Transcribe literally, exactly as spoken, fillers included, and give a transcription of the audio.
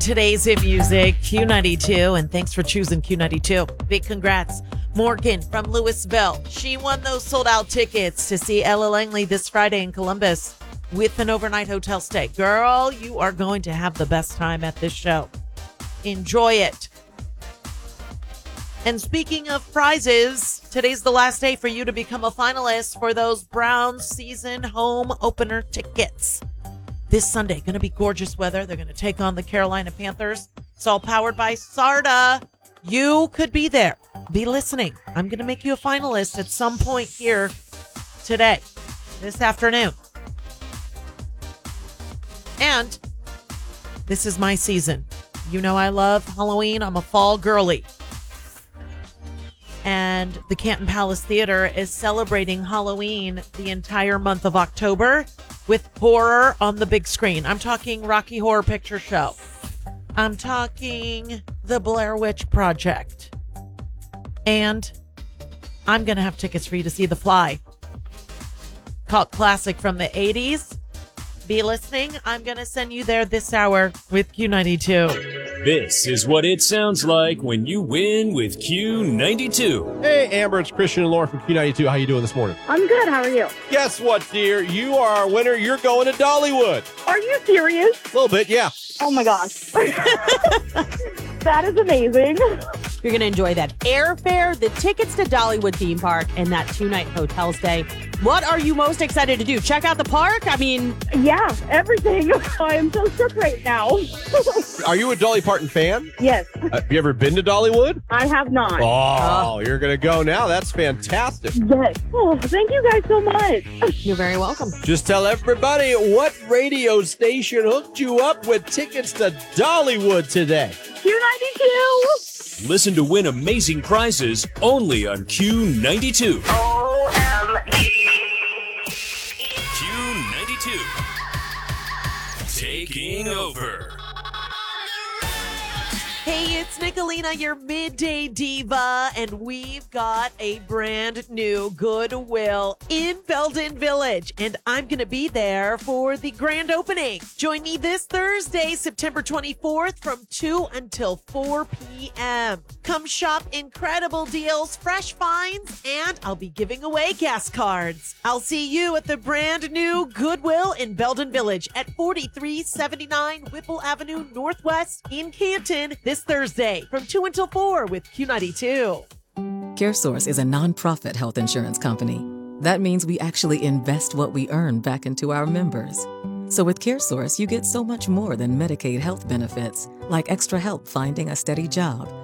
Today's in music, Q ninety-two, and thanks for choosing Q ninety-two. Big congrats. Morgan from Louisville. She won those sold out tickets to see Ella Langley this Friday in Columbus with an overnight hotel stay. Girl, you are going to have the best time at this show. Enjoy it. And speaking of prizes, today's the last day for you to become a finalist for those Browns season home opener tickets. This Sunday, going to be gorgeous weather. They're going to take on the Carolina Panthers. It's all powered by Sarda. You could be there. Be listening. I'm going to make you a finalist at some point here today, this afternoon. And this is my season. You know I love Halloween. I'm a fall girly. And the Canton Palace Theater is celebrating Halloween the entire month of October with horror on the big screen. I'm talking Rocky Horror Picture Show. I'm talking The Blair Witch Project. And I'm going to have tickets for you to see The Fly. Cult classic from the eighties. Be listening. I'm going to send you there this hour with Q ninety-two. This is what it sounds like when you win with Q ninety-two. Hey, Amber, it's Christian and Lauren from Q ninety-two. How you doing this morning? I'm good. How are you? Guess what, dear? You are our winner. You're going to Dollywood. Are you serious? A little bit, yeah. Oh, my gosh. That is amazing. You're going to enjoy that airfare, the tickets to Dollywood theme park, and that two-night hotel stay. What are you most excited to do? Check out the park? I mean... Yeah, everything. I am so shook right now. Are you a Dolly Parton fan? Yes. Uh, have you ever been to Dollywood? I have not. Oh, you're going to go now. That's fantastic. Yes. Oh, thank you guys so much. You're very welcome. Just tell everybody what radio station hooked you up with tickets to Dollywood today. Q ninety-two. Listen to win amazing prizes only on Q ninety-two. O M G. Q ninety-two. Taking over. Hey, it's Nicolina, your midday diva, and we've got a brand new Goodwill in Belden Village, and I'm going to be there for the grand opening. Join me this Thursday, September twenty-fourth from two until four p.m. Come shop incredible deals, fresh finds, and I'll be giving away gas cards. I'll see you at the brand new Goodwill in Belden Village at forty-three seventy-nine Whipple Avenue Northwest in Canton this Thursday from two until four with Q ninety-two. CareSource is a nonprofit health insurance company. That means we actually invest what we earn back into our members. So with CareSource, you get so much more than Medicaid health benefits, like extra help finding a steady job,